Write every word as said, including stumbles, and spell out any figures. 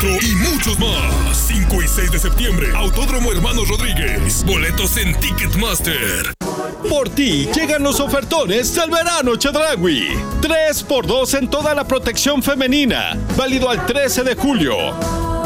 Metro y muchos más. cinco y seis de septiembre, Autódromo Hermanos Rodríguez. Boletos en Ticketmaster. Por ti llegan los ofertones del verano Chedraui. tres por dos en toda la protección femenina. Válido al trece de julio.